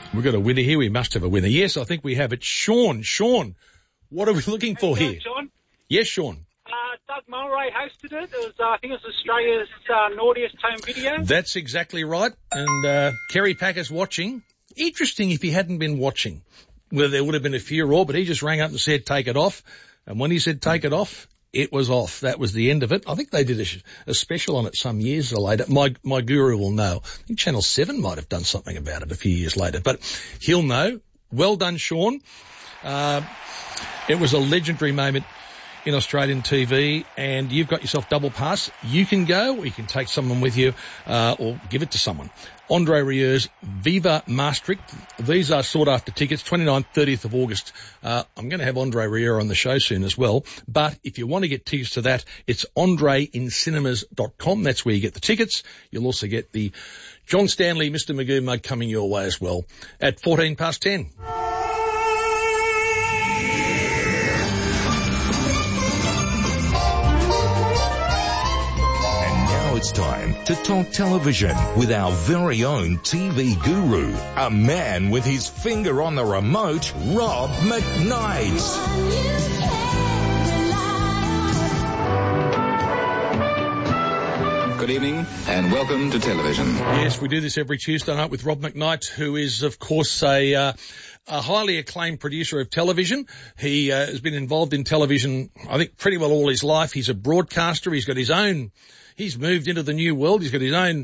We've got a winner here. We must have a winner. Yes, I think we have it. Sean, what are we looking for here? John? Yes, Sean. Doug Mulray hosted it. It was, I think it was Australia's naughtiest home video. That's exactly right. And Kerry Packer's watching. Interesting if he hadn't been watching. Well, there would have been a furore, but he just rang up and said, take it off. And when he said take it off, it was off. That was the end of it. I think they did a special on it some years later. My guru will know. I think Channel 7 might have done something about it a few years later, but he'll know. Well done, Sean. It was a legendary moment in Australian TV, and you've got yourself double pass. You can go, or you can take someone with you, or give it to someone. Andre Rieur's Viva Maastricht. These are sought after tickets, 29th, 30th of August. I'm going to have Andre Rieur on the show soon as well. But if you want to get tickets to that, it's andreincinemas.com. That's where you get the tickets. You'll also get the John Stanley, Mr. Magoo mug coming your way as well at 10:14. It's time to talk television with our very own TV guru, a man with his finger on the remote, Rob McKnight. Good evening and welcome to television. Yes, we do this every Tuesday night with Rob McKnight, who is, of course, a highly acclaimed producer of television. He has been involved in television, I think, pretty well all his life. He's a broadcaster. He's got his own... He's moved into the new world. He's got his own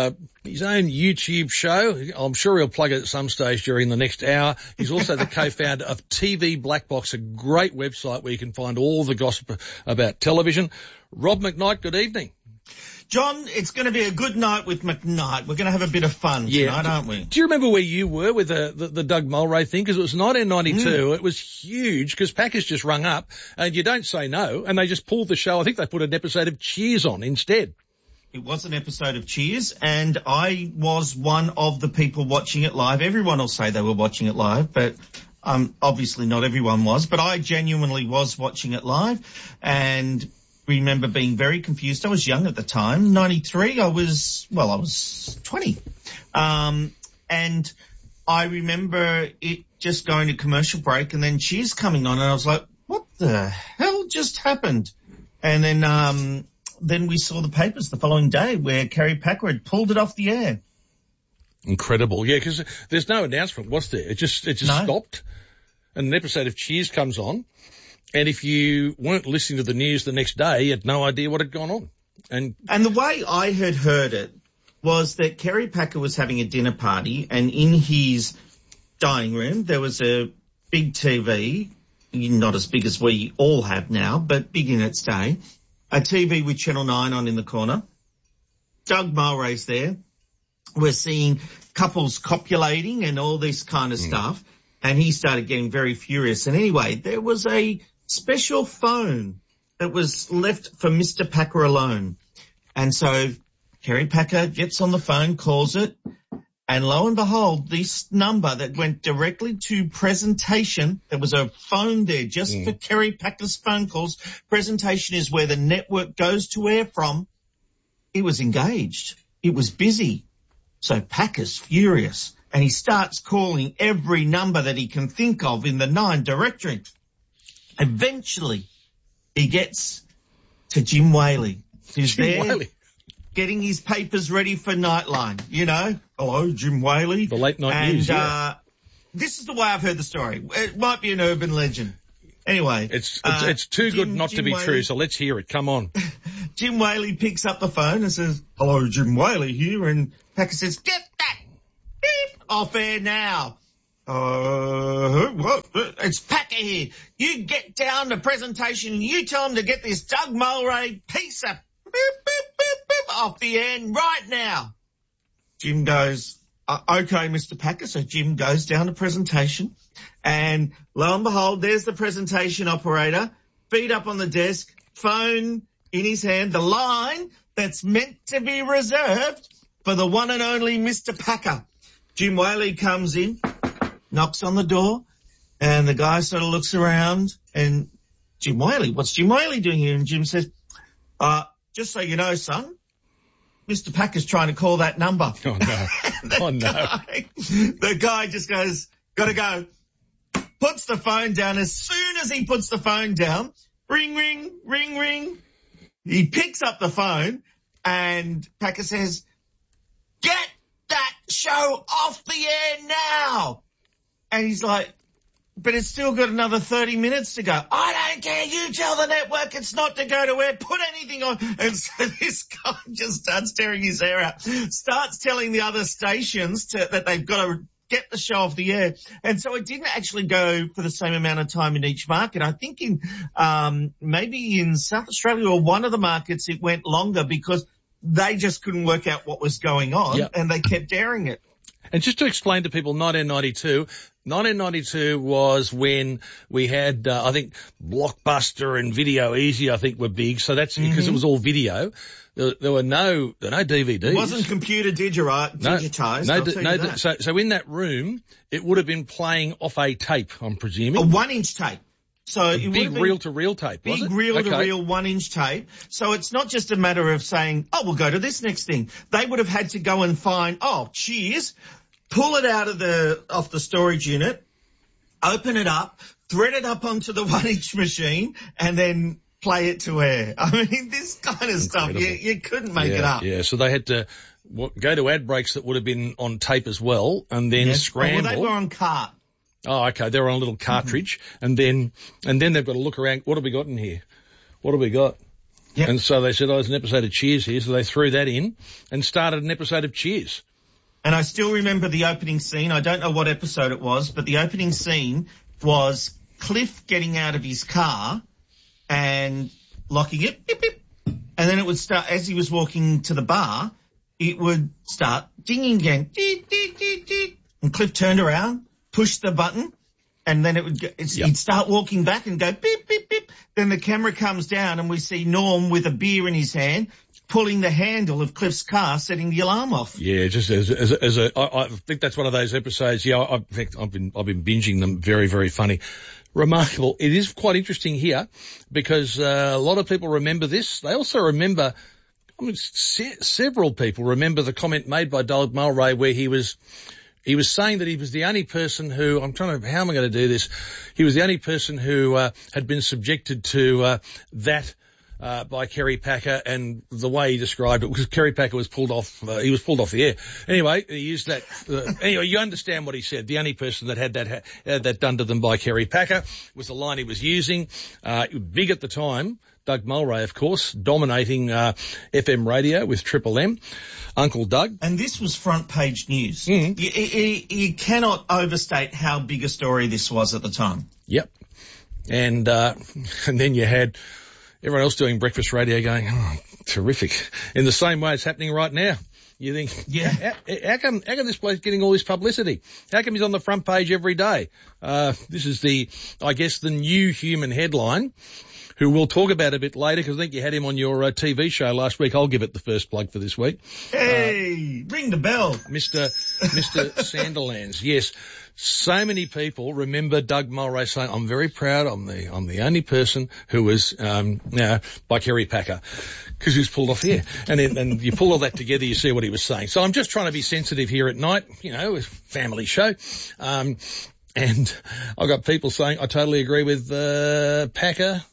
YouTube show. I'm sure he'll plug it at some stage during the next hour. He's also the co-founder of TV Black Box, a great website where you can find all the gossip about television. Rob McKnight, good evening. John, it's going to be a good night with McKnight. We're going to have a bit of fun tonight, aren't we? Do you remember where you were with the Doug Mulray thing? Because it was 1992. It was huge because Packers just rung up and you don't say no, and they just pulled the show. I think they put an episode of Cheers on instead. It was an episode of Cheers, and I was one of the people watching it live. Everyone will say they were watching it live, but obviously not everyone was. But I genuinely was watching it live, and remember being very confused. I was young at the time. 93, I was 20. And I remember it just going to commercial break and then Cheers coming on, and I was like, what the hell just happened? And then we saw the papers the following day where Kerry Packer had pulled it off the air. Incredible. Yeah, because there's no announcement, was there? It just stopped, and an episode of Cheers comes on. And if you weren't listening to the news the next day, you had no idea what had gone on. And the way I had heard it was that Kerry Packer was having a dinner party, and in his dining room there was a big TV, not as big as we all have now, but big in its day, a TV with Channel 9 on in the corner. Doug Mulray's there. We're seeing couples copulating and all this kind of stuff. And he started getting very furious. And anyway, there was a special phone that was left for Mr. Packer alone. And so Kerry Packer gets on the phone, calls it, and lo and behold, this number that went directly to presentation, there was a phone there just for Kerry Packer's phone calls. Presentation is where the network goes to air from. It was engaged. It was busy. So Packer's furious, and he starts calling every number that he can think of in the 9 directory. Eventually, he gets to Jim Whaley, who's there getting his papers ready for Nightline. You know, hello, Jim Whaley. The late night news, yeah. This is the way I've heard the story. It might be an urban legend. Anyway. It's too good not to be true, so let's hear it. Come on. Jim Whaley picks up the phone and says, hello, Jim Whaley here, and Packer says, get that beep off air now. What? It's Packer here. You get down to presentation and you tell him to get this Doug Mulray piece of beep, beep, beep, beep off the air right now. Jim goes, okay, Mr. Packer. So Jim goes down to presentation, and lo and behold, there's the presentation operator, feet up on the desk, phone in his hand, the line that's meant to be reserved for the one and only Mr. Packer. Jim Whaley comes in, knocks on the door, and the guy sort of looks around, and Jim Whaley, what's Jim Whaley doing here? And Jim says, just so you know, son, Mr. Packer's trying to call that number. Oh, no. The guy just goes, gotta go. Puts the phone down. As soon as he puts the phone down, ring, ring, ring, ring. He picks up the phone and Packer says, get that show off the air now. And he's like, but it's still got another 30 minutes to go. I don't care. You tell the network it's not to go to air. Put anything on. And so this guy just starts tearing his hair out, starts telling the other stations that they've got to get the show off the air. And so it didn't actually go for the same amount of time in each market. I think in maybe in South Australia or one of the markets it went longer because they just couldn't work out what was going on and they kept airing it. And just to explain to people, 1992 was when we had, I think, Blockbuster and Video Easy, I think, were big. So that's because it was all video. There were no DVDs. It wasn't computer digitized. So in that room, it would have been playing off a tape, I'm presuming. A 1-inch tape. So it big reel-to-reel tape, was it? Big reel-to-reel 1-inch tape. So it's not just a matter of saying, oh, we'll go to this next thing. They would have had to go and find, Cheers, pull it out of off the storage unit, open it up, thread it up onto the 1-inch machine, and then play it to air. I mean, this kind of stuff, you couldn't make it up. Yeah, so they had to go to ad breaks that would have been on tape as well, and then scramble. Well, they were on cart. Oh, okay. They're on a little cartridge, and then they've got to look around. What have we got in here? What have we got? Yep. And so they said, there's an episode of Cheers here, so they threw that in and started an episode of Cheers. And I still remember the opening scene. I don't know what episode it was, but the opening scene was Cliff getting out of his car and locking it, beep, beep. And then it would start, as he was walking to the bar, it would start dinging again. Dee, dee, dee, dee. And Cliff turned around, pushed the button, and then he'd start walking back and go beep, beep, beep. Then the camera comes down and we see Norm with a beer in his hand, pulling the handle of Cliff's car, setting the alarm off. Yeah, just I think that's one of those episodes. Yeah, I've been binging them. Very, very funny. Remarkable. It is quite interesting here because a lot of people remember this. They also remember, several people remember the comment made by Doug Mulray where he was saying that he was the only person who, how am I going to do this? He was the only person who had been subjected to that by Kerry Packer, and the way he described it was Kerry Packer was pulled off, he was pulled off the air. Anyway, he used that, anyway, you understand what he said. The only person that had that done to them by Kerry Packer was the line he was using. Big at the time, Doug Mulray, of course, dominating FM radio with Triple M. Uncle Doug. And this was front page news. You cannot overstate how big a story this was at the time. Yep. And then you had everyone else doing breakfast radio going, terrific. In the same way it's happening right now. You think, how come this bloke's getting all this publicity? How come he's on the front page every day? This is the new human headline, who we'll talk about a bit later because I think you had him on your TV show last week. I'll give it the first plug for this week. Hey, ring the bell. Mr. Sandilands. Yes. So many people remember Doug Mulray saying, I'm very proud. I'm the only person who was, by Kerry Packer, because he was pulled off here. And you pull all that together, you see what he was saying. So I'm just trying to be sensitive here at night, a family show. And I've got people saying, I totally agree with, Packer.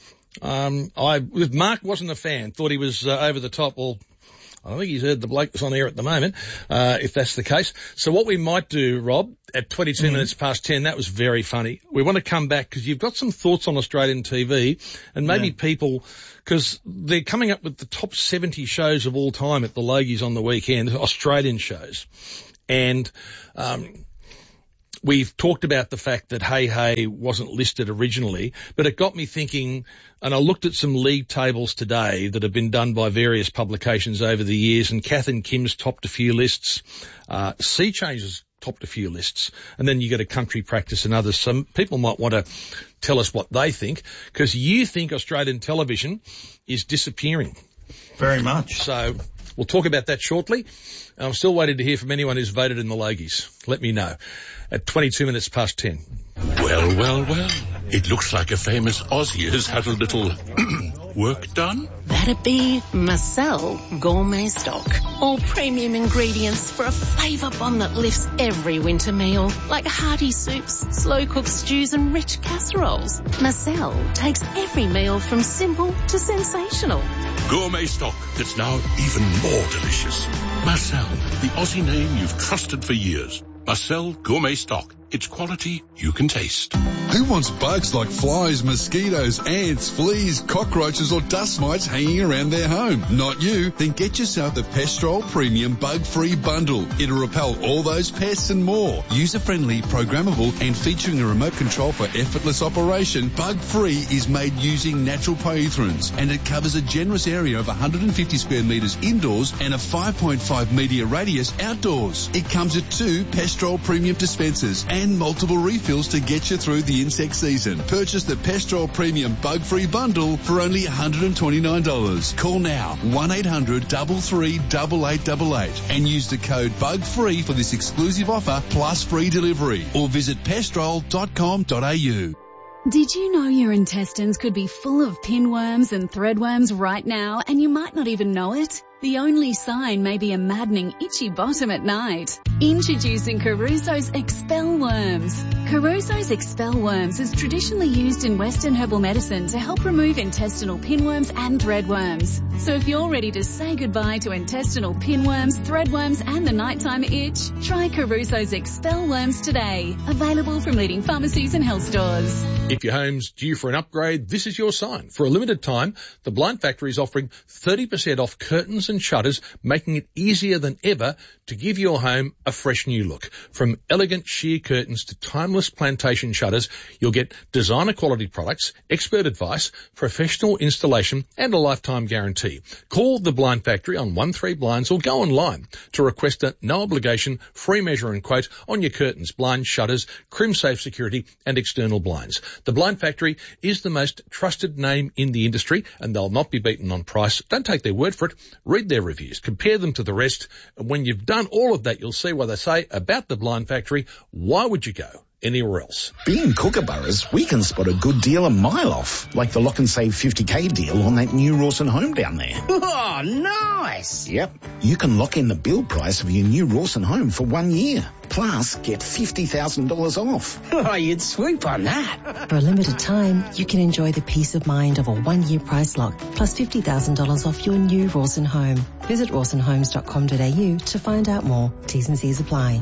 With Mark wasn't a fan, thought he was, over the top. Well, I don't think he's heard the bloke that's on air at the moment, if that's the case. So what we might do, Rob, at 22 minutes past 10, that was very funny. We want to come back because you've got some thoughts on Australian TV and maybe people, because they're coming up with the top 70 shows of all time at the Logies on the weekend, Australian shows. And, we've talked about the fact that Hey Hey wasn't listed originally, but it got me thinking, and I looked at some league tables today that have been done by various publications over the years, and Kath and Kim's topped a few lists, Sea Change's topped a few lists, and then you get a Country Practice and others. Some people might want to tell us what they think, because you think Australian television is disappearing. Very much. So we'll talk about that shortly. I'm still waiting to hear from anyone who's voted in the Logies. Let me know. At 22 minutes past 10. Well. It looks like a famous Aussie has had a little work done? That'd be Marcel Gourmet Stock. All premium ingredients for a flavour bomb that lifts every winter meal, like hearty soups, slow-cooked stews and rich casseroles. Marcel takes every meal from simple to sensational. Gourmet stock that's now even more delicious. Marcel, the Aussie name you've trusted for years. Marcel Gourmet Stock. It's quality you can taste. Who wants bugs like flies, mosquitoes, ants, fleas, cockroaches or dust mites hanging around their home? Not you. Then get yourself the Pestrol Premium Bug-Free Bundle. It'll repel all those pests and more. User-friendly, programmable and featuring a remote control for effortless operation, Bug-Free is made using natural pyrethrins and it covers a generous area of 150 square metres indoors and a 5.5 metre radius outdoors. It comes with 2 Pestrol Premium dispensers and multiple refills to get you through the insect season. Purchase the Pestrol Premium Bug-Free Bundle for only $129. Call now 1-800-338888 and use the code BUGFREE for this exclusive offer plus free delivery or visit pestrol.com.au. Did you know your intestines could be full of pinworms and threadworms right now and you might not even know it? The only sign may be a maddening itchy bottom at night. Introducing Caruso's Expel Worms. Caruso's Expel Worms is traditionally used in Western herbal medicine to help remove intestinal pinworms and threadworms. So if you're ready to say goodbye to intestinal pinworms, threadworms and the nighttime itch, try Caruso's Expel Worms today. Available from leading pharmacies and health stores. If your home's due for an upgrade, this is your sign. For a limited time, the Blind Factory is offering 30% off curtains and shutters, making it easier than ever to give your home a fresh new look. From elegant sheer curtains to timeless plantation shutters, you'll get designer quality products, expert advice, professional installation and a lifetime guarantee. Call the Blind Factory on 13 Blinds or go online to request a no obligation free measure and quote on your curtains, blinds, shutters, crim safe security and external blinds. The Blind Factory is the most trusted name in the industry and they'll not be beaten on price. Don't take their word for it. Read their reviews, compare them to the rest. And when you've done all of that, you'll see what they say about the Blind Factory. Why would you go anywhere else? Being Kookaburras, we can spot a good deal a mile off, like the Lock and Save 50k deal on that new Rawson home down there. Oh, nice! Yep. You can lock in the build price of your new Rawson home for 1 year. Plus, get $50,000 off. Oh, you'd swoop on that. For a limited time, you can enjoy the peace of mind of a 1-year price lock, plus $50,000 off your new Rawson home. Visit rawsonhomes.com.au to find out more. T's and C's apply.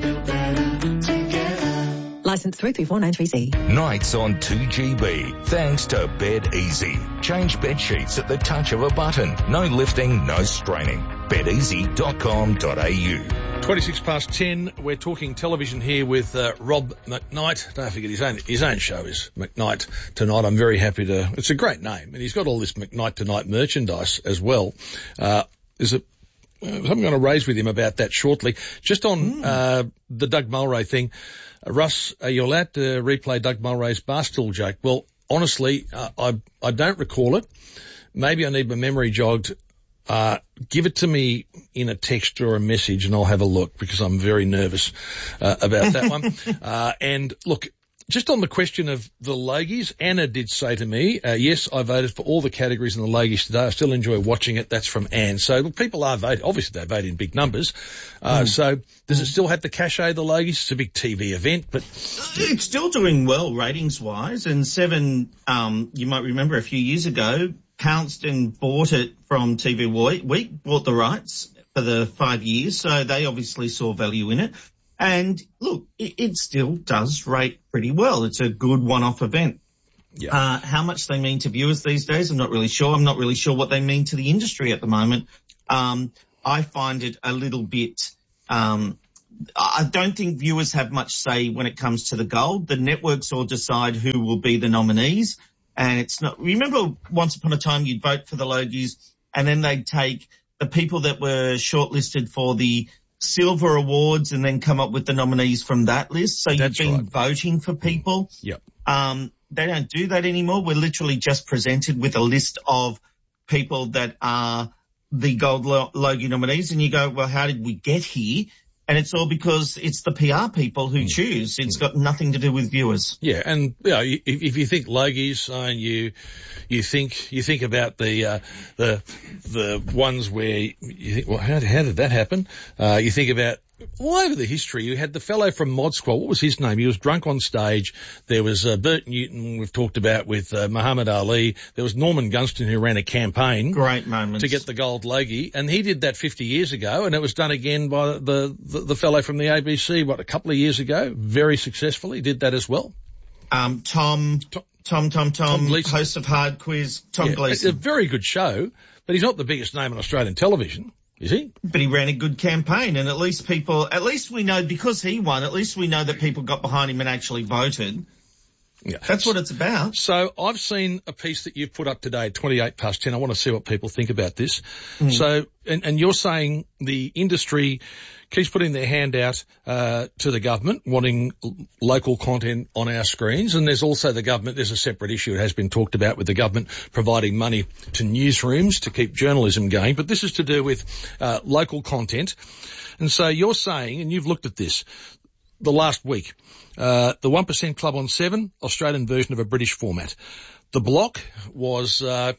Licence 33493C. Nights on 2GB. Thanks to Bed Easy. Change bed sheets at the touch of a button. No lifting, no straining. bedeasy.com.au. 10:26. We're talking television here with Rob McKnight. Don't forget his own show is McKnight Tonight. I'm very happy to. It's a great name, and he's got all this McKnight Tonight merchandise as well. I'm going to raise with him about that shortly. Just on the Doug Mulray thing, Russ, are you allowed to replay Doug Mulray's barstool joke? Well, honestly, I don't recall it. Maybe I need my memory jogged. Give it to me in a text or a message and I'll have a look because I'm very nervous about that one. And look, just on the question of the Logies, Anna did say to me, yes, I voted for all the categories in the Logies today. I still enjoy watching it. That's from Anne. So look, people are voting. Obviously they vote in big numbers. So does it still have the cachet of the Logies? It's a big TV event, but it's still doing well ratings wise. And Seven, you might remember a few years ago, pounced and bought it from TV Week, bought the rights for the 5 years. So they obviously saw value in it. And look, it still does rate pretty well. It's a good one-off event. Yeah. How much they mean to viewers these days, I'm not really sure. I'm not really sure what they mean to the industry at the moment. I find it a little bit, I don't think viewers have much say when it comes to the gold. The networks all decide who will be the nominees. And it's not, remember once upon a time you'd vote for the Logies and then they'd take the people that were shortlisted for the Silver Awards and then come up with the nominees from that list. So you've been voting for people. Yep. They don't do that anymore. We're literally just presented with a list of people that are the Gold Logie nominees and you go, well, how did we get here? And it's all because it's the PR people who choose. It's got nothing to do with viewers. Yeah, and if you think Logies, and you think about the ones where you think, well, how did that happen? You think about all over the history. You had the fellow from Mod Squad. What was his name? He was drunk on stage. There was Bert Newton. We've talked about with Muhammad Ali. There was Norman Gunston who ran a campaign. Great moments to get the gold Logie, and he did that 50 years ago, and it was done again by the fellow from the ABC. A couple of years ago, very successfully did that as well. Tom Gleeson, host of Hard Quiz. Tom Gleeson. It's a very good show, but he's not the biggest name on Australian television. Is he? But he ran a good campaign, and at least we know, because he won, at least we know that people got behind him and actually voted. Yeah. That's what it's about. So I've seen a piece that you've put up today, 10:28. I want to see what people think about this. So, and you're saying the industry keeps putting their hand out to the government, wanting local content on our screens, and there's also the government. There's a separate issue. It has been talked about with the government providing money to newsrooms to keep journalism going, but this is to do with local content. And so you're saying, and you've looked at this the last week, the 1% Club on 7, Australian version of a British format. The Block was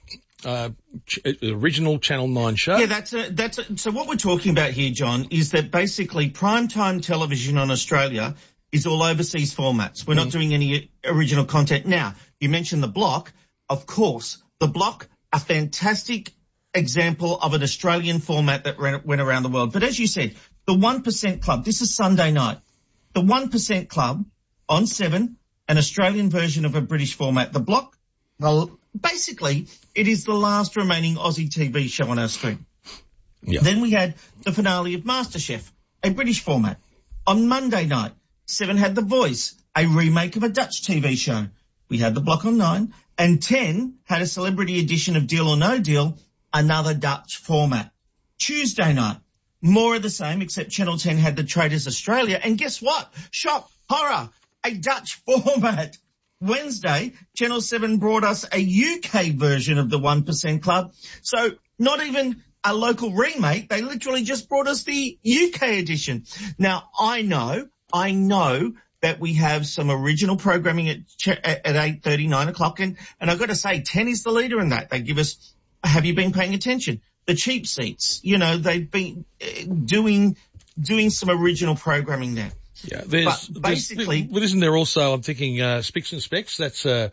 original Channel 9 show. Yeah, so what we're talking about here, John, is that basically primetime television on Australia is all overseas formats. We're not doing any original content. Now, you mentioned The Block. Of course, The Block, a fantastic example of an Australian format that went around the world. But as you said, the 1% Club, this is Sunday night. The 1% Club on 7, an Australian version of a British format. The Block, well, basically, it is the last remaining Aussie TV show on our screen. Yeah. Then we had the finale of MasterChef, a British format. On Monday night, 7 had The Voice, a remake of a Dutch TV show. We had The Block on 9, and 10 had a celebrity edition of Deal or No Deal, another Dutch format. Tuesday night, more of the same, except Channel 10 had The Traders Australia, and guess what? Shock, horror, a Dutch format. Wednesday, Channel 7 brought us a UK version of the 1% Club. So not even a local remake, they literally just brought us the UK edition. Now, I know that we have some original programming at 8:30, 9 o'clock, and I've got to say, 10 is the leader in that. They give us, have you been paying attention? The cheap seats, they've been doing some original programming there. Yeah, isn't there also, I'm thinking, Spicks and Specs, these are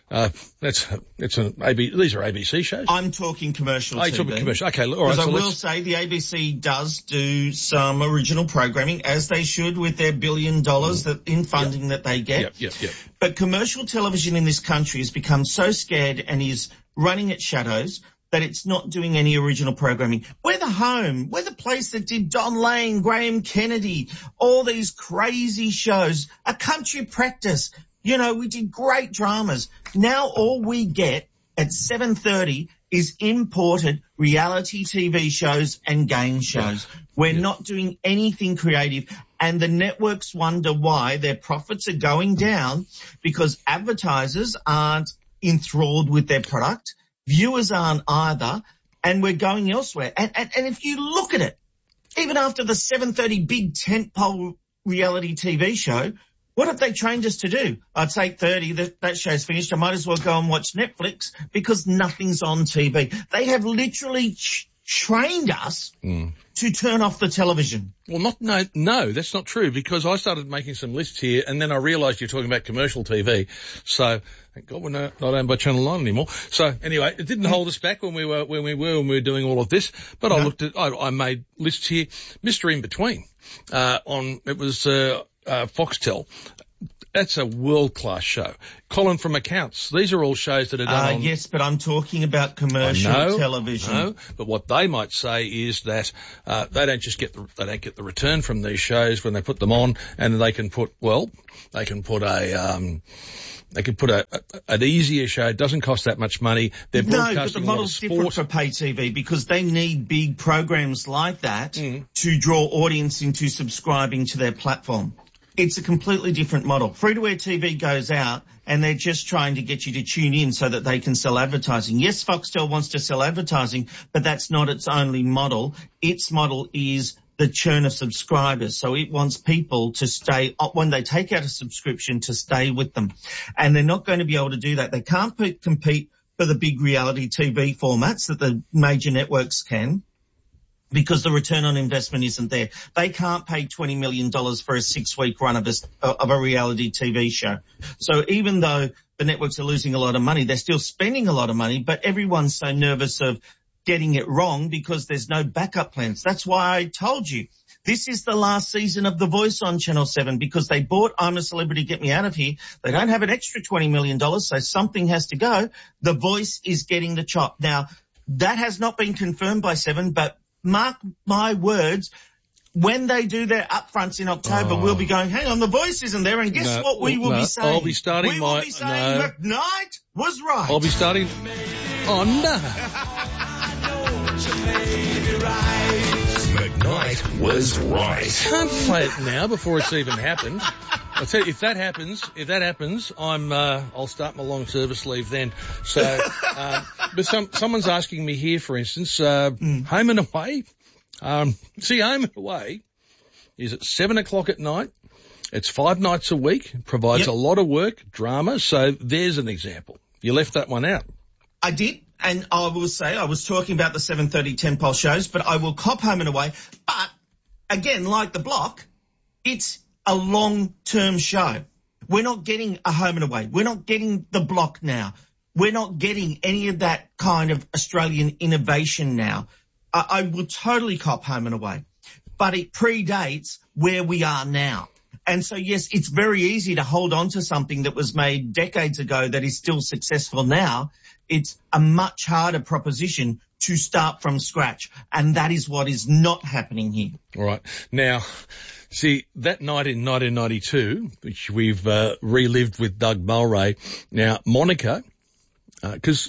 ABC shows? I'm talking commercial TV. You're talking commercial, okay, all right. Because I will say the ABC does do some original programming, as they should, with their $1 billion in funding that they get. Yep. But commercial television in this country has become so scared and is running its shadows that it's not doing any original programming. We're the place that did Don Lane, Graham Kennedy, all these crazy shows, A Country Practice. We did great dramas. Now all we get at 7:30 is imported reality TV shows and game shows. We're not doing anything creative, and the networks wonder why their profits are going down, because advertisers aren't enthralled with their product. Viewers aren't either, and we're going elsewhere. And if you look at it, even after the 7:30 big tentpole reality TV show, what have they trained us to do? It's 8:30, that show's finished. I might as well go and watch Netflix because nothing's on TV. They have literally trained us to turn off the television. Well, no, that's not true, because I started making some lists here, and then I realised you're talking about commercial TV. So, thank God we're not owned by Channel 9 anymore. So, anyway, it didn't hold us back when we were doing all of this. But I made lists here. Mr. In Between, it was Foxtel. That's a world-class show. Colin from Accounts. These are all shows that are done on... Yes, but I'm talking about commercial television. No, but what they might say is that they don't get the return from these shows when they put them on, and they can put an easier show. It doesn't cost that much money. They're broadcasting but the model's different for pay TV, because they need big programs like that to draw audience into subscribing to their platform. It's a completely different model. Free-to-air TV goes out and they're just trying to get you to tune in so that they can sell advertising. Yes, Foxtel wants to sell advertising, but that's not its only model. Its model is the churn of subscribers. So it wants people to stay, when they take out a subscription, to stay with them. And they're not going to be able to do that. They can't compete for the big reality TV formats that the major networks can, because the return on investment isn't there. They can't pay $20 million for a 6-week run of a reality TV show. So even though the networks are losing a lot of money, they're still spending a lot of money, but everyone's so nervous of getting it wrong because there's no backup plans. That's why I told you this is the last season of The Voice on Channel 7, because they bought I'm a Celebrity, Get Me Out of Here. They don't have an extra $20 million, so something has to go. The Voice is getting the chop. Now, that has not been confirmed by 7, but mark my words, when they do their upfronts in October, we'll be going, hang on, The Voice isn't there, and guess what we will be saying? I'll be starting we will be saying McKnight was right. I'll be starting... Oh, no. McKnight was right. Can't play it now before it's even happened. I'll tell you, if that happens, I'll start my long service leave then. So, but someone's asking me here, for instance, Home and Away. Home and Away is at 7:00 at night. It's 5 nights a week. Provides a lot of work, drama. So there's an example. You left that one out. I did. And I will say, I was talking about the 7:30 10-pole shows, but I will cop Home and Away. But again, like The Block, it's a long-term show. We're not getting a Home and Away. We're not getting The Block now. We're not getting any of that kind of Australian innovation now. I will totally cop Home and Away, but it predates where we are now. And so, yes, it's very easy to hold on to something that was made decades ago that is still successful now. It's a much harder proposition to start from scratch, and that is what is not happening here. All right. Now, see, that night in 1992, which we've relived with Doug Mulray. Now, Monica, because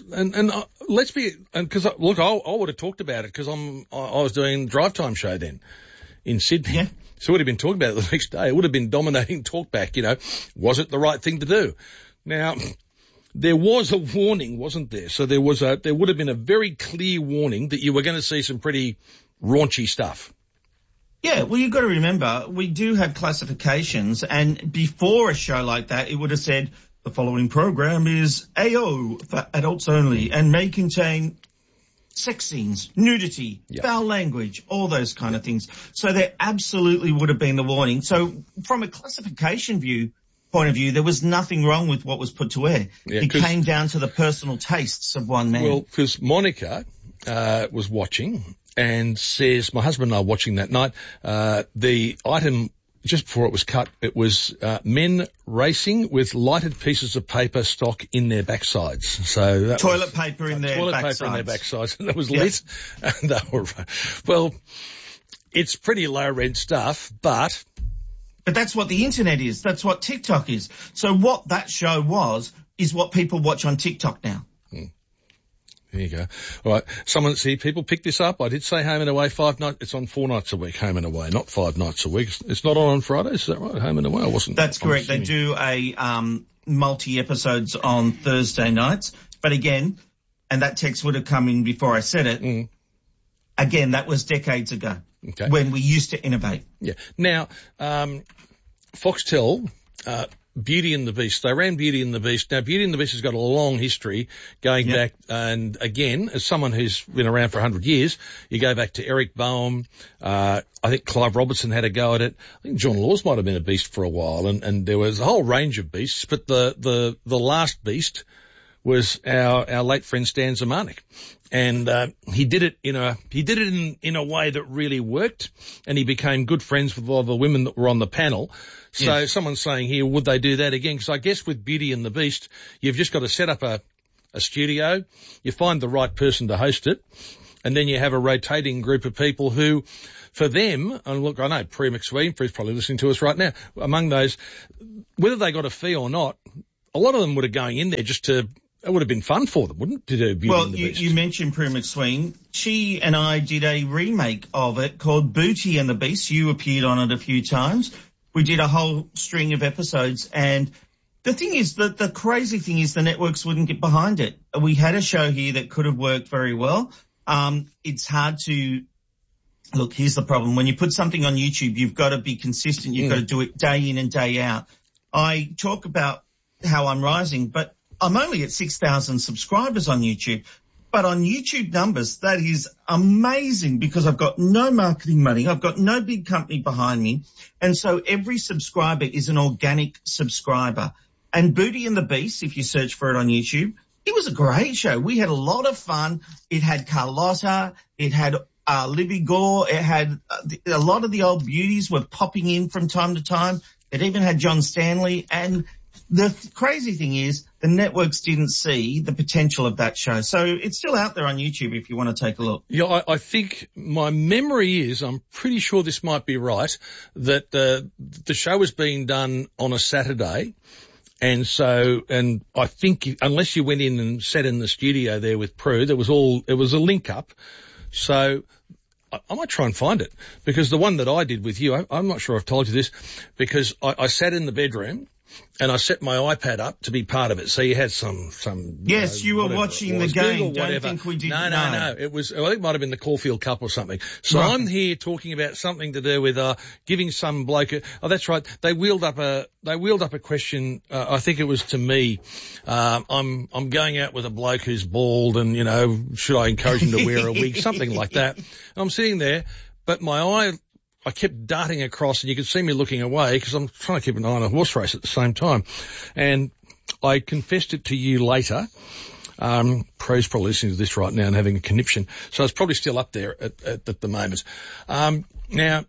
look, I would have talked about it because I was doing Drive Time show then in Sydney. Yeah. So we'd have been talking about it the next day. It would have been dominating talkback, was it the right thing to do? Now, there was a warning, wasn't there? So there would have been a very clear warning that you were going to see some pretty raunchy stuff. Yeah, well, you've got to remember, we do have classifications, and before a show like that, it would have said, the following program is AO for adults only and may contain sex scenes, nudity, foul language, all those kind of things. So there absolutely would have been the warning. So from a classification point of view, there was nothing wrong with what was put to air. Yeah, it came down to the personal tastes of one man. Well, because Monica was watching and says, my husband and I were watching that night, the item just before it was cut, it was men racing with lighted pieces of paper stock in their backsides. So that toilet paper in their backsides, and it was lit. And they were, well, it's pretty low rent stuff, but that's what the internet is. That's what TikTok is. So what that show was is what people watch on TikTok now. There you go. All right. People pick this up. I did say Home and Away 5 nights. It's on 4 nights a week, Home and Away, not 5 nights a week. It's not on Fridays. Is that right? Home and Away? I wasn't. That's correct. They do a multi-episodes on Thursday nights. But again, and that text would have come in before I said it. Again, that was decades ago when we used to innovate. Yeah. Now, Foxtel, Beauty and the Beast. They ran Beauty and the Beast. Now, Beauty and the Beast has got a long history going back, and again, as someone who's been around for 100 years, you go back to Eric Boehm. I think Clive Robertson had a go at it. I think John Laws might have been a beast for a while, and there was a whole range of beasts, but the last beast was our late friend Stan Zemanek. And he did it in a way that really worked, and he became good friends with a lot of the women that were on the panel. So someone's saying here, would they do that again? Because I guess with Beauty and the Beast, you've just got to set up a studio, you find the right person to host it, and then you have a rotating group of people who, for them, and look, I know Prue McSween, Prue's probably listening to us right now, among those, whether they got a fee or not, a lot of them would have going in there just to, it would have been fun for them, wouldn't it, to do Beauty and the Beast? You mentioned Prue McSween. She and I did a remake of it called Booty and the Beast. You appeared on it a few times. We did a whole string of episodes, and the thing is that the crazy thing is the networks wouldn't get behind it. We had a show here that could have worked very well. It's hard to Look, here's the problem. When you put something on YouTube, you've got to be consistent. You've got to do it day in and day out. I talk about how I'm rising, but I'm only at 6,000 subscribers on YouTube. But on YouTube numbers, that is amazing because I've got no marketing money. I've got no big company behind me. And so every subscriber is an organic subscriber. And Booty and the Beast, if you search for it on YouTube, it was a great show. We had a lot of fun. It had Carlotta. It had Libby Gore. It had a lot of the old beauties were popping in from time to time. It even had John Stanley. And the crazy thing is the networks didn't see the potential of that show. So it's still out there on YouTube if you want to take a look. Yeah, I think my memory is, I'm pretty sure this might be right, that the show was being done on a Saturday. And I think unless you went in and sat in the studio there with Prue, it was a link up. So I might try and find it because the one that I did with you, I'm not sure I've told you this, because I sat in the bedroom and I set my iPad up to be part of it. So you had some. Yes, you were watching the game. Don't think we did. No. It was. I think it might have been the Caulfield Cup or something. So right. I'm here talking about something to do with giving some bloke. Oh, that's right. They wheeled up a question. I think it was to me. I'm going out with a bloke who's bald, and should I encourage him to wear a wig, something like that. And I'm sitting there, but my eye. I kept darting across and you could see me looking away because I'm trying to keep an eye on a horse race at the same time. And I confessed it to you later. Pro's probably listening to this right now and having a conniption. So it's probably still up there at the moment. Now,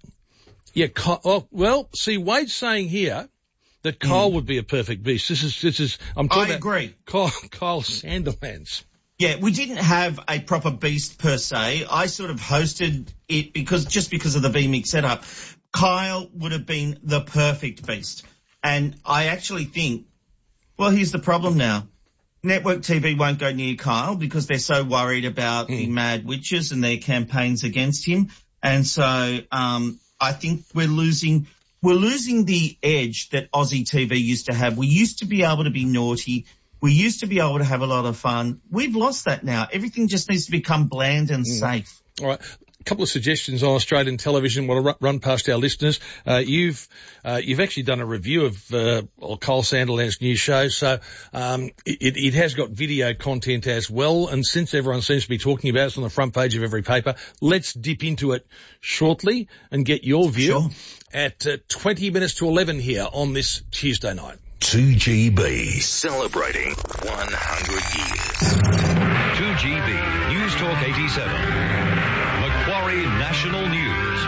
see, Wade's saying here that Kyle would be a perfect beast. I agree. Kyle Sandilands. Yeah, we didn't have a proper beast per se. I sort of hosted it because of the B-Mix setup. Kyle would have been the perfect beast. And I actually think, well, here's the problem now. Network TV won't go near Kyle because they're so worried about the mad witches and their campaigns against him. And so, I think we're losing the edge that Aussie TV used to have. We used to be able to be naughty. We used to be able to have a lot of fun. We've lost that now. Everything just needs to become bland and safe. All right. A couple of suggestions on Australian television. Want to run past our listeners. You've actually done a review of Kyle Sandilands' new show. So, it has got video content as well. And since everyone seems to be talking about it, it's on the front page of every paper. Let's dip into it shortly and get your view at 20 minutes to 11 here on this Tuesday night. 2GB, celebrating 100 years. 2GB, News Talk 87. Macquarie National News.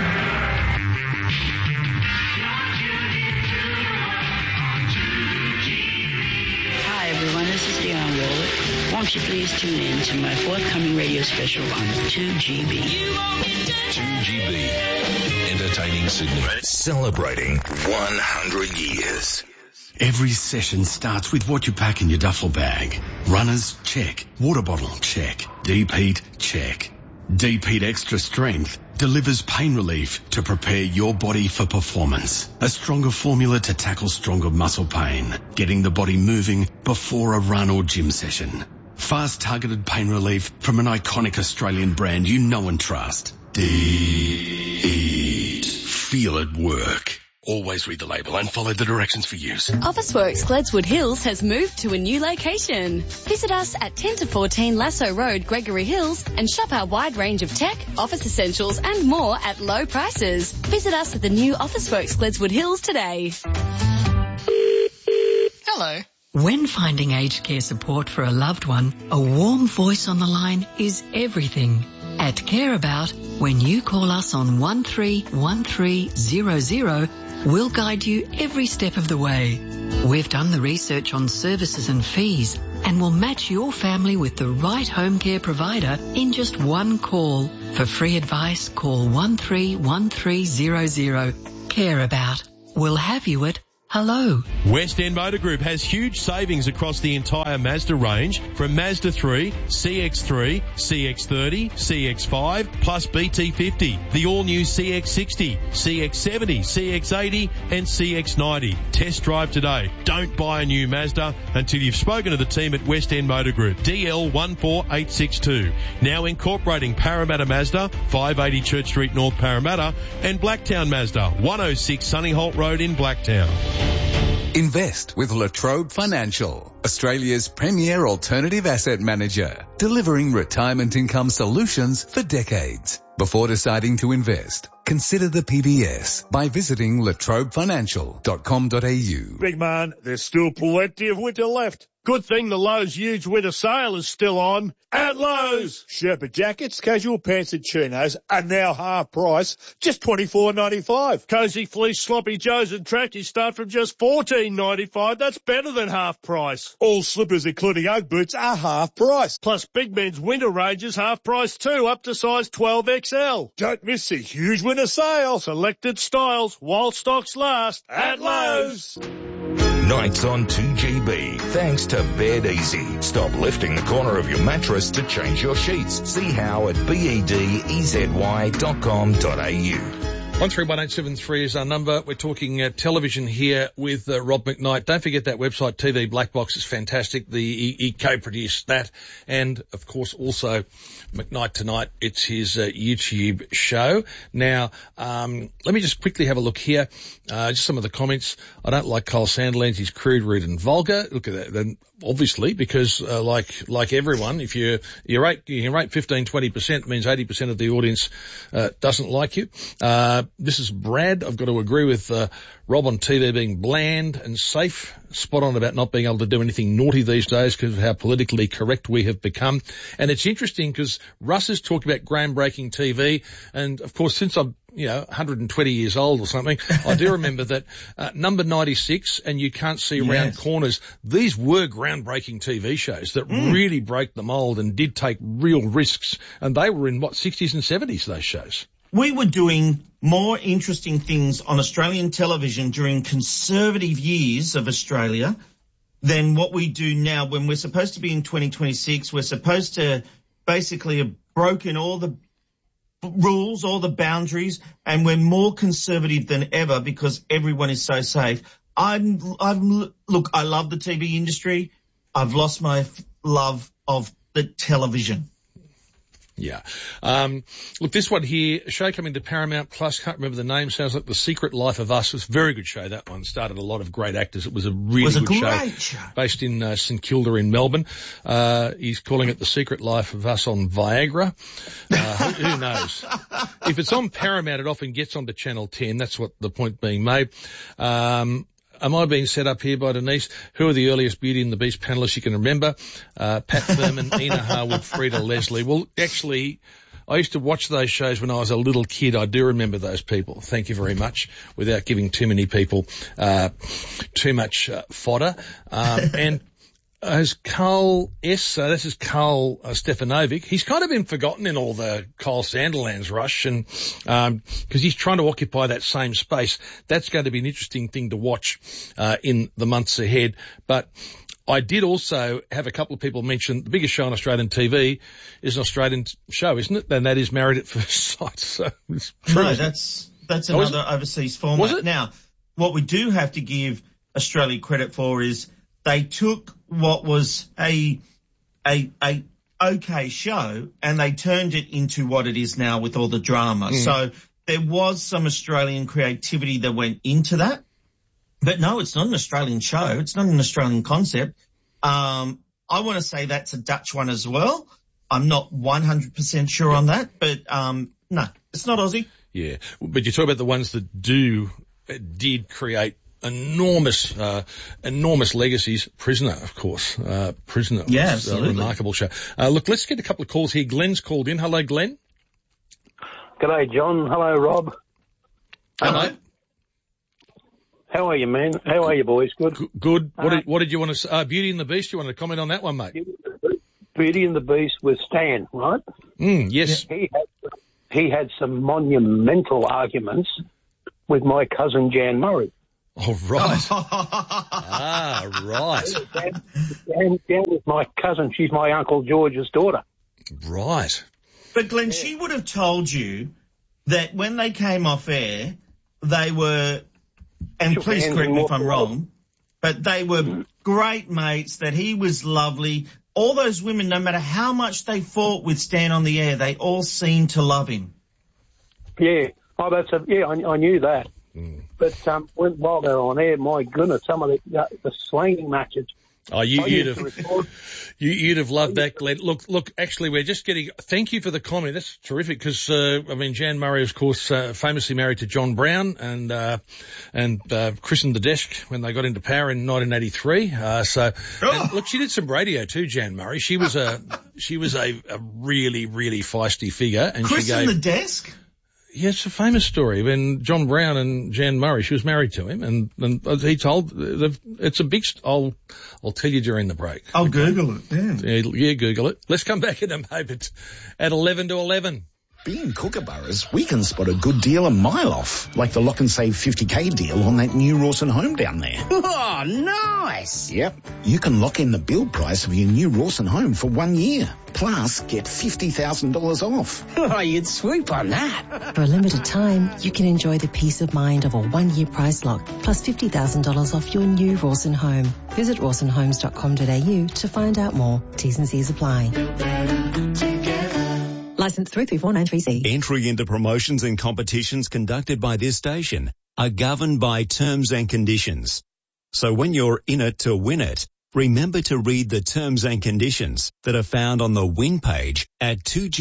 Hi everyone, this is Dionne Warwick. Won't you please tune in to my forthcoming radio special on 2GB. 2GB, entertaining Sydney. Celebrating 100 years. Every session starts with what you pack in your duffel bag. Runners, check. Water bottle, check. Deep heat, check. Deep Heat Extra Strength delivers pain relief to prepare your body for performance. A stronger formula to tackle stronger muscle pain, getting the body moving before a run or gym session. Fast targeted pain relief from an iconic Australian brand you know and trust. Deep Heat. Feel it work. Always read the label and follow the directions for use. Officeworks Gledswood Hills has moved to a new location. Visit us at 10 to 14 Lasso Road, Gregory Hills, and shop our wide range of tech, office essentials and more at low prices. Visit us at the new Officeworks Gledswood Hills today. Hello. When finding aged care support for a loved one, a warm voice on the line is everything. At Care About, when you call us on 131300, we'll guide you every step of the way. We've done the research on services and fees and will match your family with the right home care provider in just one call. For free advice, call 131300. Care About. We'll have you at hello. West End Motor Group has huge savings across the entire Mazda range, from Mazda 3, CX-3, CX-30, CX-5, plus BT50, the all-new CX-60, CX-70, CX-80 and CX-90. Test drive today. Don't buy a new Mazda until you've spoken to the team at West End Motor Group. DL 14862. Now incorporating Parramatta Mazda, 580 Church Street North, Parramatta, and Blacktown Mazda, 106 Sunny Holt Road in Blacktown. Invest with La Trobe Financial, Australia's premier alternative asset manager, delivering retirement income solutions for decades. Before deciding to invest, consider the PBS by visiting latrobefinancial.com.au. Big man, there's still plenty of winter left. Good thing the Lowe's huge winter sale is still on. At Lowe's! Sherpa jackets, casual pants and chinos are now half price, just $24.95. Cozy fleece sloppy joes and trackies start from just $14.95. That's better than half price. All slippers including Ugg boots are half price. Plus big men's winter range is half price too, up to size 12XL. Don't miss the huge winter sale. Selected styles while stocks last at Lowe's. Nights on 2GB. Thanks to Bed Easy. Stop lifting the corner of your mattress to change your sheets. See how at bedezy.com.au. 131873 is our number. We're talking television here with Rob McKnight. Don't forget that website, TV Black Box, is fantastic. He co-produced that. And, of course, also McKnight Tonight. It's his YouTube show. Now, let me just quickly have a look here. Just some of the comments. I don't like Kyle Sandilands. He's crude, rude and vulgar. Look at that. Then obviously, because like everyone, if you can rate 15-20%, means 80% of the audience doesn't like you. This is Brad. I've got to agree with Rob on TV being bland and safe. Spot on about not being able to do anything naughty these days because of how politically correct we have become. And it's interesting because Russ has talked about groundbreaking TV. And, of course, since I'm 120 years old or something, I do remember that number 96 and You Can't See Around Corners, these were groundbreaking TV shows that really broke the mould and did take real risks. And they were in, 60s and 70s, those shows. We were doing more interesting things on Australian television during conservative years of Australia than what we do now when we're supposed to be in 2026. We're supposed to basically have broken all the rules, all the boundaries, and we're more conservative than ever because everyone is so safe. Look, I love the TV industry. I've lost my love of the television. Yeah. Look, this one here, a show coming to Paramount Plus, can't remember the name, sounds like The Secret Life of Us. It was a very good show, that one. Started a lot of great actors. It was a really good show. Based in St Kilda in Melbourne. He's calling it The Secret Life of Us on Viagra. Who knows? If it's on Paramount, it often gets onto Channel 10. That's what the point being made. Am I being set up here by Denise? Who are the earliest Beauty and the Beast panellists you can remember? Pat Thurman, Ina Harwood, Frida Leslie. Well, actually, I used to watch those shows when I was a little kid. I do remember those people. Thank you very much, without giving too many people too much fodder. And as Carl S., this is Carl Stefanovic. He's kind of been forgotten in all the Kyle Sandilands rush, and because he's trying to occupy that same space. That's going to be an interesting thing to watch in the months ahead. But I did also have a couple of people mention the biggest show on Australian TV is an Australian show, isn't it? And that is Married at First Sight. So it's true. No, that's another overseas format. Was it? Now, what we do have to give Australia credit for is they took what was a okay show and they turned it into what it is now with all the drama. So there was some Australian creativity that went into that. But no, it's not an Australian show. It's not an Australian concept. I want to say that's a Dutch one as well. I'm not 100% sure on that, but no, it's not Aussie. Yeah, but you talk about the ones that did create enormous legacies. Prisoner, of course. Prisoner. Yeah, was absolutely. a remarkable show. Look, let's get a couple of calls here. Glenn's called in. Hello, Glenn. G'day, John. Hello, Rob. Hello. How are you, man? How are you, boys? Good. Good. What did you want to say? Beauty and the Beast, you want to comment on that one, mate? Beauty and the Beast with Stan, right? Yes. He had some monumental arguments with my cousin Jan Murray. Oh, right. Right. Dan is my cousin. She's my Uncle George's daughter. Right. But Glenn, she would have told you that when they came off air, they were, and please correct me if I'm wrong, but they were great mates, that he was lovely. All those women, no matter how much they fought with Stan on the air, they all seemed to love him. Yeah. Oh, I knew that. But while they're on air, my goodness, some of the slanging matches. Oh, you'd have loved that, Glenn. Look, actually, we're just getting, thank you for the comment. That's terrific because, Jan Murray, of course, famously married to John Brown and christened the desk when they got into power in 1983. And look, she did some radio too, Jan Murray. She was a really, really feisty figure. And christened the desk? Yeah, it's a famous story. When John Brown and Jan Murray, she was married to him, and he told, it's a big, I'll tell you during the break. I'll Google it, Yeah, Google it. Let's come back in a moment at 11 to 11. Being Kookaburras, we can spot a good deal a mile off, like the Lock and Save 50k deal on that new Rawson home down there. Oh, nice! Yep. You can lock in the build price of your new Rawson home for 1 year. Plus, get $50,000 off. Oh, you'd swoop on that. For a limited time, you can enjoy the peace of mind of a 1-year price lock, plus $50,000 off your new Rawson home. Visit rawsonhomes.com.au to find out more. T's and C's apply. Licence 33493C. Entry into promotions and competitions conducted by this station are governed by terms and conditions. So when you're in it to win it, remember to read the terms and conditions that are found on the win page at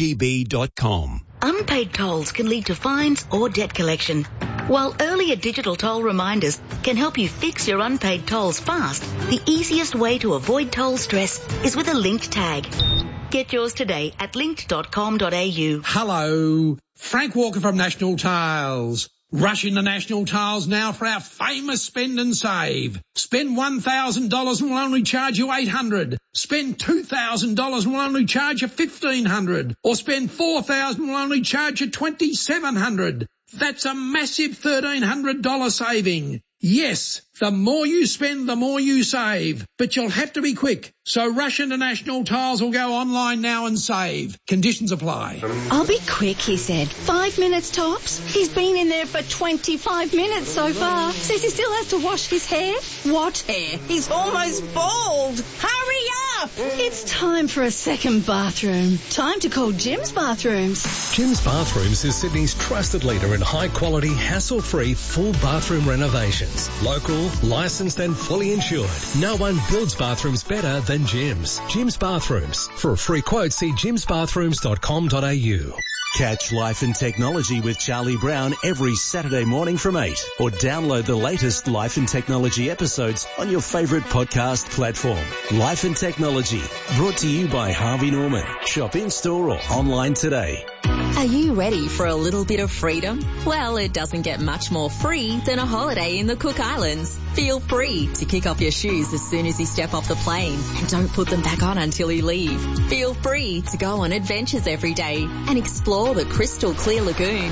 2gb.com. Unpaid tolls can lead to fines or debt collection, while earlier digital toll reminders can help you fix your unpaid tolls fast. The easiest way to avoid toll stress is with a linked tag. Get yours today at linked.com.au. Hello, Frank Walker from National Tiles. Rush into National Tiles now for our famous spend and save. Spend $1,000 and we'll only charge you $800. Spend $2,000 and we'll only charge you $1,500. Or spend $4,000 and we'll only charge you $2,700. That's a massive $1,300 saving. Yes, the more you spend, the more you save. But you'll have to be quick. So rush into National Tiles or go online now and save. Conditions apply. I'll be quick, he said. 5 minutes tops. He's been in there for 25 minutes so far. Says he still has to wash his hair. What hair? He's almost bald. Hurry up! It's time for a second bathroom. Time to call Jim's Bathrooms. Jim's Bathrooms is Sydney's trusted leader in high-quality, hassle-free, full bathroom renovations. Local, licensed and fully insured. No one builds bathrooms better than Jim's. Jim's Bathrooms. For a free quote, see jimsbathrooms.com.au. Catch Life and Technology with Charlie Brown every Saturday morning from 8, or download the latest Life and Technology episodes on your favourite podcast platform. Life and Technology, brought to you by Harvey Norman. Shop in-store or online today. Are you ready for a little bit of freedom? Well, it doesn't get much more free than a holiday in the Cook Islands. Feel free to kick off your shoes as soon as you step off the plane and don't put them back on until you leave. Feel free to go on adventures every day and explore the crystal clear lagoon.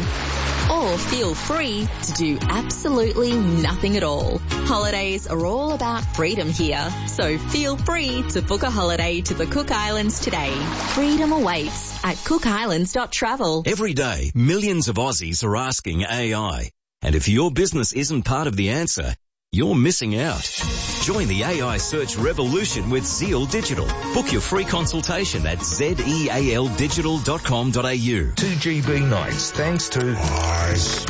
Or feel free to do absolutely nothing at all. Holidays are all about freedom here, so feel free to book a holiday to the Cook Islands today. Freedom awaits at cookislands.travel. Every day, millions of Aussies are asking AI. And if your business isn't part of the answer, you're missing out. Join the AI search revolution with Zeal Digital. Book your free consultation at zealdigital.com.au. 2GB nights thanks to Ice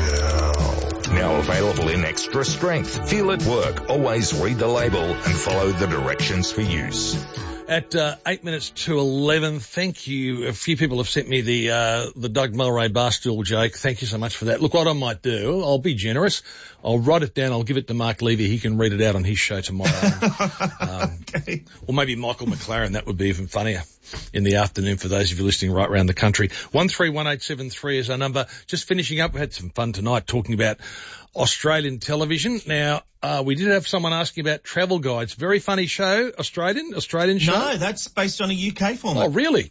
Gel. Now available in extra strength. Feel it work. Always read the label and follow the directions for use. At 8 minutes to 11, thank you. A few people have sent me the Doug Mulray barstool joke. Thank you so much for that. Look, what I might do, I'll be generous. I'll write it down. I'll give it to Mark Levy. He can read it out on his show tomorrow. Okay. Or maybe Michael McLaren. That would be even funnier in the afternoon for those of you listening right around the country. 131873 is our number. Just finishing up. We had some fun tonight talking about Australian television. Now, we did have someone asking about travel guides. Very funny show, Australian show. No, that's based on a UK format. Oh, really?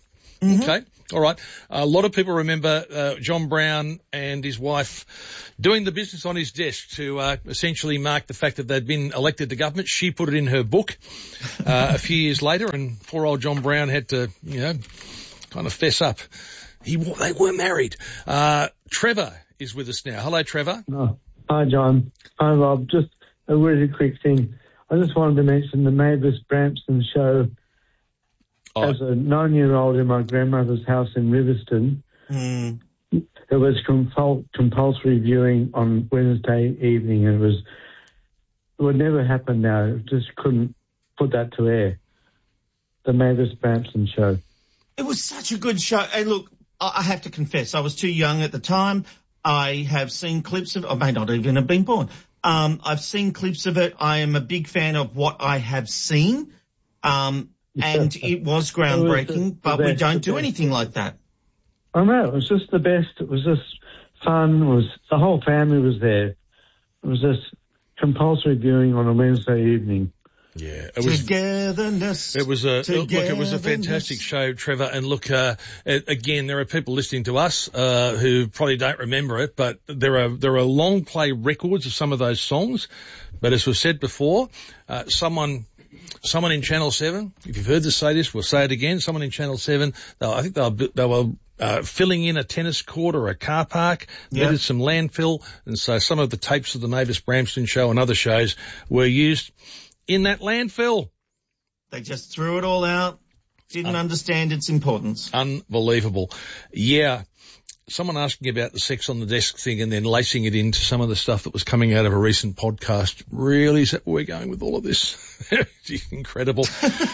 Okay. All right. A lot of people remember John Brown and his wife doing the business on his desk to essentially mark the fact that they'd been elected to government. She put it in her book a few years later, and poor old John Brown had to, kind of fess up. They were married. Trevor is with us now. Hello, Trevor. Oh, hi, John. Hi, Rob. Just a really quick thing. I just wanted to mention the Mavis Brampton show. As a 9-year-old in my grandmother's house in Riverston, there was compulsory viewing on Wednesday evening, and it would never happen now. Just couldn't put that to air. The Mavis Brampton show. It was such a good show. And look, I have to confess, I was too young at the time. I have seen clips of it. I may not even have been born. I've seen clips of it. I am a big fan of what I have seen. And it was groundbreaking, but we don't do anything like that. I know. It was just the best. It was just fun. The whole family was there. It was just compulsory viewing on a Wednesday evening. Yeah, it was togetherness. It was a fantastic show, Trevor. And look, again, there are people listening to us who probably don't remember it, but there are long play records of some of those songs. But as we've said before, someone in Channel 7, if you've heard us say this, we'll say it again. Someone in Channel 7, I think they were filling in a tennis court or a car park, needed some landfill, and so some of the tapes of the Mavis Brampton show and other shows were used in that landfill. They just threw it all out, didn't understand its importance. Unbelievable. Yeah. Someone asking about the sex on the desk thing and then lacing it into some of the stuff that was coming out of a recent podcast. Really, is that where we're going with all of this? It's incredible.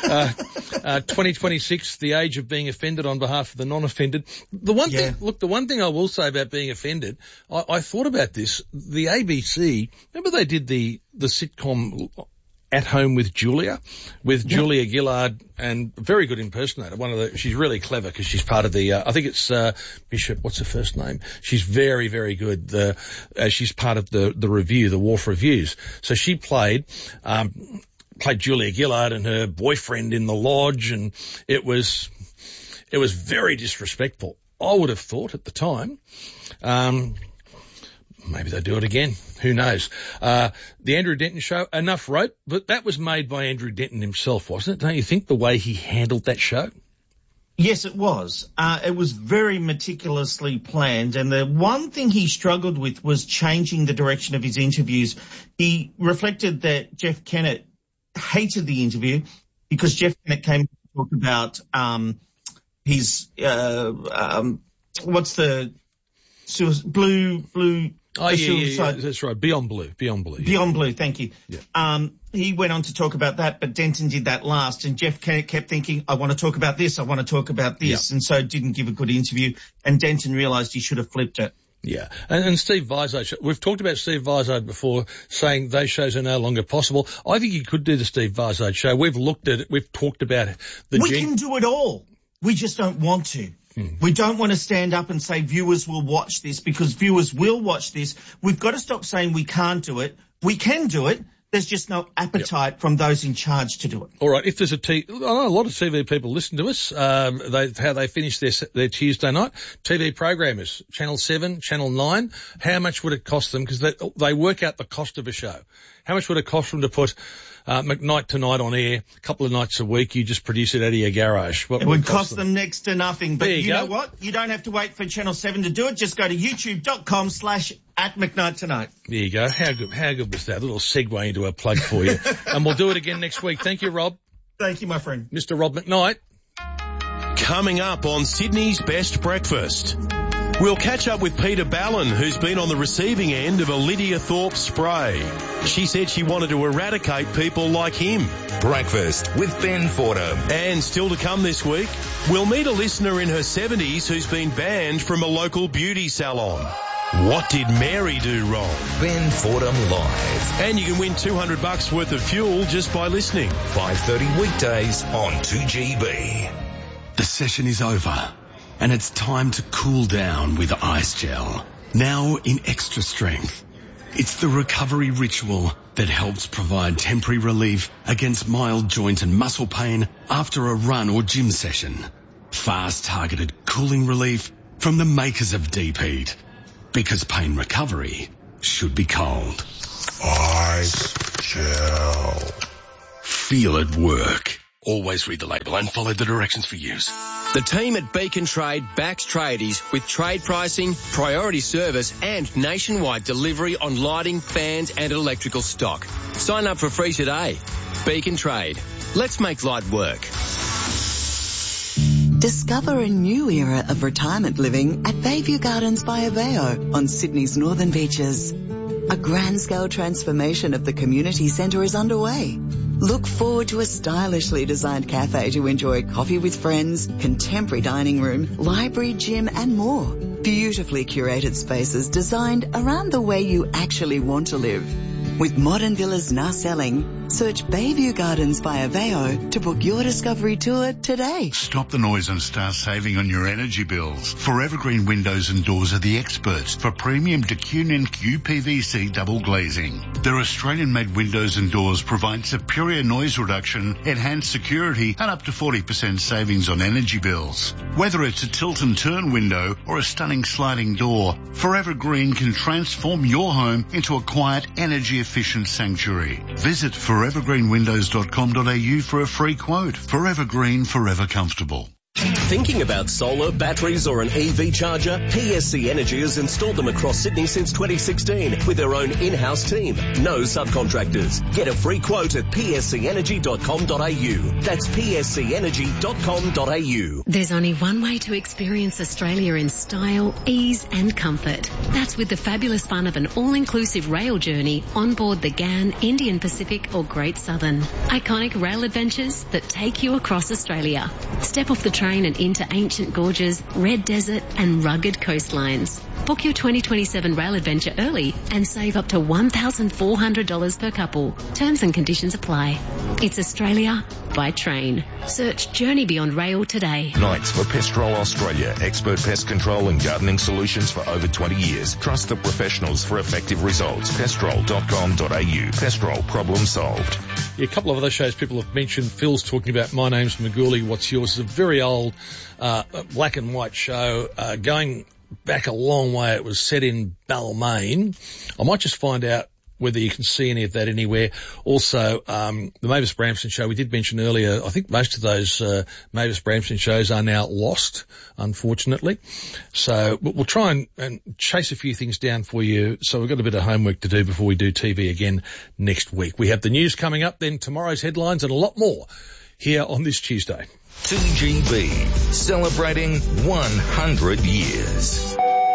2026, the age of being offended on behalf of the non-offended. The one thing I will say about being offended, I thought about this. The ABC, remember they did the sitcom At Home with Julia, Julia Gillard, and a very good impersonator. She's really clever because she's part of the, I think it's, Bishop, what's her first name? She's very, very good. She's part of the review, the Wharf Reviews. So she played Julia Gillard and her boyfriend in the lodge, and it was very disrespectful. I would have thought at the time, maybe they'll do it again. Who knows? The Andrew Denton show, enough rope, but that was made by Andrew Denton himself, wasn't it? Don't you think, the way he handled that show? Yes, it was. It was very meticulously planned, and the one thing he struggled with was changing the direction of his interviews. He reflected that Jeff Kennett hated the interview because Jeff Kennett came to talk about his what's the blue. Oh, yeah, that's right. Beyond Blue. Beyond Blue, thank you. Yeah. He went on to talk about that, but Denton did that last, and Jeff Kennett kept thinking, I want to talk about this, and so didn't give a good interview, and Denton realised he should have flipped it. Yeah, and Steve Vizard, we've talked about Steve Vizard before, saying those shows are no longer possible. I think you could do the Steve Vizard show. We've looked at it, we've talked about it. We can do it all. We just don't want to. We don't want to stand up and say viewers will watch this, because viewers will watch this. We've got to stop saying we can't do it. We can do it. There's just no appetite from those in charge to do it. All right. If there's I know a lot of TV people listen to us, how they finish their Tuesday night. TV programmers, Channel 7, Channel 9, how much would it cost them? Because they work out the cost of a show. How much would it cost them to put McKnight Tonight on air a couple of nights a week? You just produce it out of your garage. It would cost them next to nothing. But you know what? You don't have to wait for Channel 7 to do it. Just go to youtube.com/@McKnight Tonight. There you go. How good was that? A little segue into a plug for you. And we'll do it again next week. Thank you, Rob. Thank you, my friend. Mr. Rob McKnight. Coming up on Sydney's Best Breakfast, we'll catch up with Peter Ballon, who's been on the receiving end of a Lydia Thorpe spray. She said she wanted to eradicate people like him. Breakfast with Ben Fordham. And still to come this week, we'll meet a listener in her 70s who's been banned from a local beauty salon. What did Mary do wrong? Ben Fordham Live. And you can win $200 worth of fuel just by listening. 5:30 weekdays on 2GB. The session is over, and it's time to cool down with Ice Gel. Now in extra strength. It's the recovery ritual that helps provide temporary relief against mild joint and muscle pain after a run or gym session. Fast targeted cooling relief from the makers of Deep Heat. Because pain recovery should be cold. Ice Gel. Feel it work. Always read the label and follow the directions for use. The team at Beacon Trade backs tradies with trade pricing, priority service and nationwide delivery on lighting, fans and electrical stock. Sign up for free today. Beacon Trade. Let's make light work. Discover a new era of retirement living at Bayview Gardens by Aveo on Sydney's northern beaches. A grand-scale transformation of the community centre is underway. Look forward to a stylishly designed cafe to enjoy coffee with friends, contemporary dining room, library, gym and more. Beautifully curated spaces designed around the way you actually want to live. With modern villas now selling, search Bayview Gardens by Aveo to book your discovery tour today. Stop the noise and start saving on your energy bills. Forever Green Windows and Doors are the experts for premium DeCunin QPVC double glazing. Their Australian-made windows and doors provide superior noise reduction, enhanced security and up to 40% savings on energy bills. Whether it's a tilt and turn window or a stunning sliding door, Forever Green can transform your home into a quiet, energy-efficient sanctuary. Visit forevergreenwindows.com.au for a free quote. Forever Green, forever comfortable. Thinking about solar, batteries or an EV charger? PSC Energy has installed them across Sydney since 2016 with their own in-house team. No subcontractors. Get a free quote at pscenergy.com.au. That's pscenergy.com.au. There's only one way to experience Australia in style, ease and comfort. That's with the fabulous fun of an all-inclusive rail journey on board the GAN, Indian Pacific or Great Southern. Iconic rail adventures that take you across Australia. Step off the train and into ancient gorges, red desert and rugged coastlines. Book your 2027 rail adventure early and save up to $1,400 per couple. Terms and conditions apply. It's Australia by train. Search Journey Beyond Rail today. Knights for Pestrol Australia. Expert pest control and gardening solutions for over 20 years. Trust the professionals for effective results. Pestrol.com.au. Pestrol, problem solved. Yeah, a couple of other shows people have mentioned. Phil's talking about My Name's Magooly, What's Yours? It's a very old black and white show going back a long way. It was set in Balmain. I might just find out whether you can see any of that anywhere. Also, the Mavis Bramson show we did mention earlier. I think most of those Mavis Bramson shows are now lost, unfortunately. So we'll try and chase a few things down for you. So we've got a bit of homework to do before we do TV again next week. We have the news coming up, then tomorrow's headlines and a lot more here on this Tuesday. 2GB, celebrating 100 years.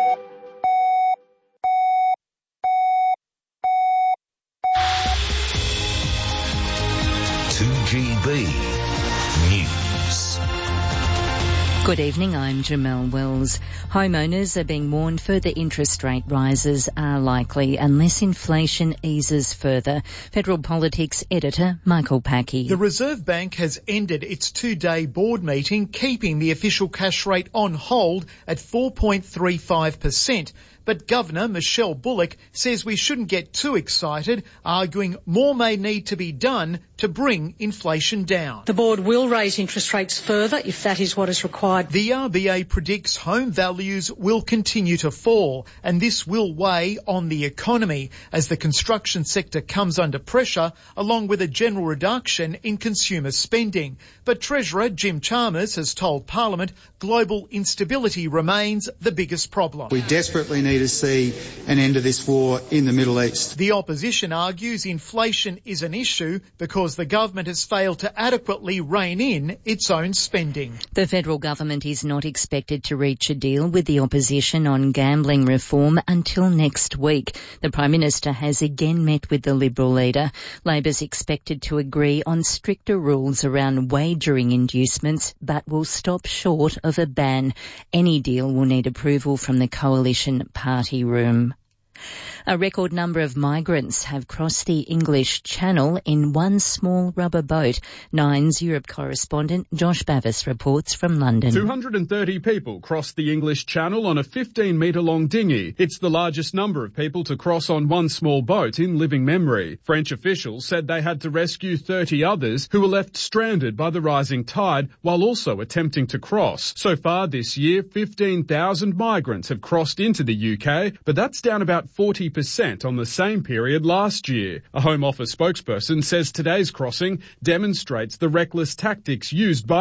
News. Good evening, I'm Jamelle Wells. Homeowners are being warned further interest rate rises are likely unless inflation eases further. Federal Politics editor Michael Packey. The Reserve Bank has ended its two-day board meeting, keeping the official cash rate on hold at 4.35%. But Governor Michelle Bullock says we shouldn't get too excited, arguing more may need to be done to bring inflation down. The board will raise interest rates further if that is what is required. The RBA predicts home values will continue to fall, and this will weigh on the economy as the construction sector comes under pressure, along with a general reduction in consumer spending. But Treasurer Jim Chalmers has told Parliament global instability remains the biggest problem. We desperately need to see an end to this war in the Middle East. The opposition argues inflation is an issue because the government has failed to adequately rein in its own spending. The federal government is not expected to reach a deal with the opposition on gambling reform until next week. The Prime Minister has again met with the Liberal leader. Labor's expected to agree on stricter rules around wagering inducements, but will stop short of a ban. Any deal will need approval from the Coalition Party room. A record number of migrants have crossed the English Channel in one small rubber boat. Nine's Europe correspondent Josh Bavis reports from London. 230 people crossed the English Channel on a 15-metre-long dinghy. It's the largest number of people to cross on one small boat in living memory. French officials said they had to rescue 30 others who were left stranded by the rising tide while also attempting to cross. So far this year, 15,000 migrants have crossed into the UK, but that's down about 40% on the same period last year. A Home Office spokesperson says today's crossing demonstrates the reckless tactics used by